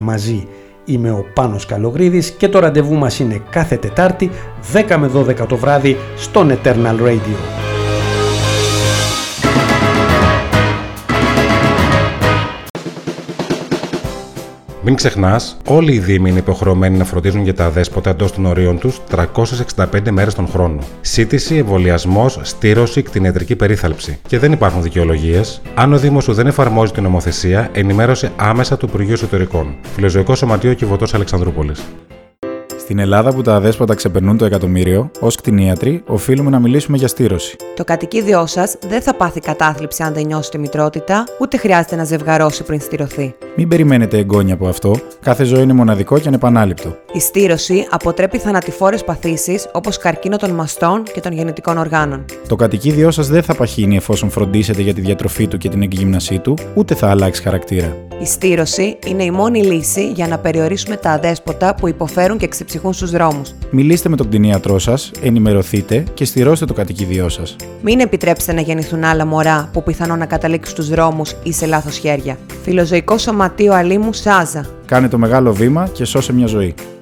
Μαζί είμαι ο Πάνος Καλογρίδης και το ραντεβού μας είναι κάθε Τετάρτη 10 με 12 το βράδυ στον Eternal Radio. Μην ξεχνάς, όλοι οι δήμοι είναι υποχρεωμένοι να φροντίζουν για τα αδέσποτα εντός των ορίων τους 365 μέρες τον χρόνο. Σύτηση, εμβολιασμός, στήρωση, κτηνιατρική περίθαλψη. Και δεν υπάρχουν δικαιολογίες. Αν ο Δήμος σου δεν εφαρμόζει την νομοθεσία, ενημέρωσε άμεσα του Υπουργείου Εσωτερικών. Φιλοζωικό Σωματείο Κιβωτός Αλεξανδρούπολης. Στην Ελλάδα που τα αδέσποτα ξεπερνούν το εκατομμύριο, ως κτηνίατροι, οφείλουμε να μιλήσουμε για στήρωση. Το κατοικίδιό σας δεν θα πάθει κατάθλιψη αν δεν νιώσει τη μητρότητα, ούτε χρειάζεται να ζευγαρώσει πριν στηρωθεί. Μην περιμένετε εγγόνια από αυτό, κάθε ζωή είναι μοναδικό και ανεπανάληπτο. Η στήρωση αποτρέπει θανατηφόρες παθήσεις όπως καρκίνο των μαστών και των γεννητικών οργάνων. Το κατοικίδιό σας δεν θα παχύνει εφόσον φροντίσετε για τη διατροφή του και την εγκύμνασή του, ούτε θα αλλάξει χαρακτήρα. Η στήρωση είναι η μόνη λύση για να περιορίσουμε τα αδέσποτα που υποφέρουν και ξεψυχούν στους δρόμους. Μιλήστε με τον κτηνίατρό σας, ενημερωθείτε και στηρώστε το κατοικίδιό σας. Μην επιτρέψετε να γεννηθούν άλλα μωρά που πιθανόν να καταλήξουν στους δρόμους ή σε λάθος χέρια. Φιλοζωικό Σωματείο Αλήμου Σάζα. Κάνε το μεγάλο βήμα και σώσε μια ζωή.